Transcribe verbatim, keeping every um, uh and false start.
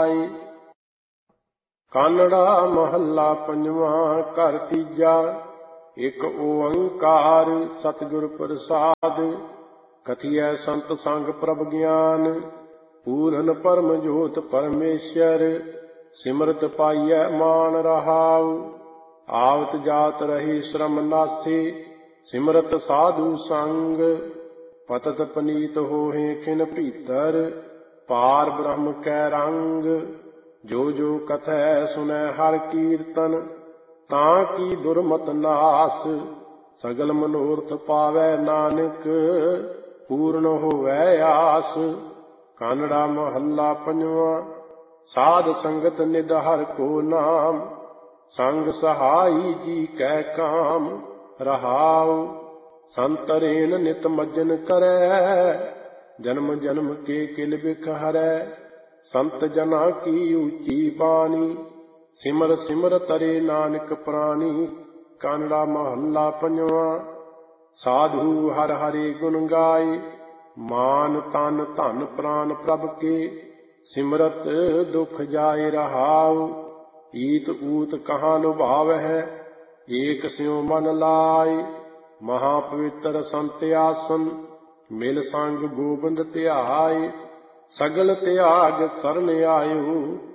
ਗਾਏ। ਕਾਨੜਾ ਮਹੱਲਾ ਪੰਜਵਾਂ। ਘਰ ਤੀਜਾ। ਇੱਕ ਓੰਕਾਰ ਸਤਿਗੁਰ ਪ੍ਰਸਾਦ। ਕਥੀਐ ਸੰਤ ਸੰਗ ਪ੍ਰਭ ਗਿਆਨ। ਪੂਰਨ ਪਰਮ ਜੋਤ ਪਰਮੇਸ਼ਰ। ਸਿਮਰਤ ਪਾਈਐ ਮਾਨ ਰਹਾਉ। ਆਵਤ ਜਾਤ ਰਹੀ ਸ਼ਰਮ ਨਾਸੀ। ਸਿਮਰਤ ਸਾਧੂ ਸੰਗ। ਪਤਤ ਪਨੀਤ ਹੋਹੇ ਖਿਨ ਭੀਤਰ। ਪਾਰ ਬ੍ਰਹਮ ਕੈ ਰੰਗ। ਜੋ ਜੋ ਕਥੈ ਸੁਨੈ ਹਰਿ ਕੀਰਤਨ। ਤਾਂ ਕੀ ਦੁਰਮਤ ਨਾਸ। ਸਗਲ ਮਨੋਰਥ ਪਾਵੈ ਨਾਨਕ। ਪੂਰਨ ਹੋਵੈ ਆਸ। ਕਾਨੜਾ ਮਹੱਲਾ ਪੰਜਵਾਂ। ਸਾਧ ਸੰਗਤ ਨਿਧ ਹਰਿ ਕੋ ਨਾਮ। ਸੰਗ ਸਹਾਈ ਜੀ ਕੈ ਕਾਮ। ਰਹਾਉ ਸੰਤਰੇਨ ਨਿਤ ਮੱਜਨ ਕਰੈ। ਜਨਮ ਜਨਮ ਕੇ ਕਿਲ ਬਿਖ ਹਰੈ। ਸੰਤ ਜਨਾ ਕੀ ਉੱਚੀ ਬਾਣੀ। ਸਿਮਰ ਸਿਮਰ ਤਰੇ ਨਾਨਕ ਪ੍ਰਾਣੀ। ਕਾਨੜਾ ਮਹੱਲਾ ਪੰਜਵਾਂ। ਸਾਧੂ ਹਰਿ ਹਰਿ ਗੁਣ ਗਾਏ। ਮਾਨ ਤਨ ਧਨ ਪ੍ਰਾਨ ਪ੍ਰਭ ਕੇ। ਸਿਮਰਤ ਦੁਖ ਜਾਏ ਰਹਾਉ। ਈਤ ਊਤ ਕਹਾਂ ਲੁਭਾਵਹਿ। ਏਕ ਸਿਉ ਮਨ ਲਾਏ। ਮਹਾ ਪਵਿੱਤਰ ਸੰਤ ਆਸਨ। ਮਿਲ ਸੰਗ ਗੋਬਿੰਦ ਧਿਆਏ। ਸਗਲ ਤਿਆਗ ਸਰਨ ਆਇਓ।